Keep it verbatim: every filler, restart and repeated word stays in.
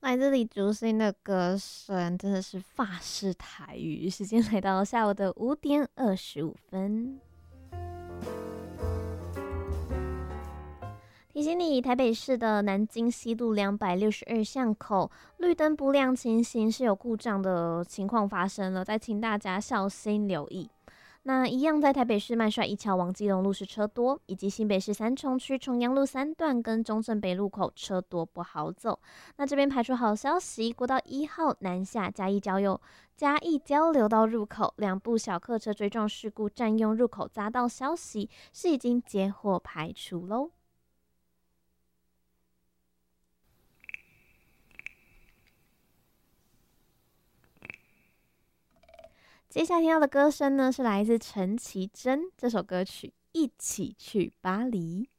来自李竹新的歌声真的是法式台语。时间来到下午的五点二十五分。提醒你，台北市的南京西路两百六十二巷口绿灯不亮情形是有故障的情况发生了，再请大家小心留意。那一样在台北市麦帅一桥往基隆路是车多，以及新北市三重区重阳路三段跟中正北路口车多不好走。那这边排除好消息，国道一号南下嘉义交流嘉义交流道入口两部小客车追撞事故占用入口匝道消息是已经接获排除喽。接下来听到的歌声呢，是来自陈绮贞这首歌曲《一起去巴黎》。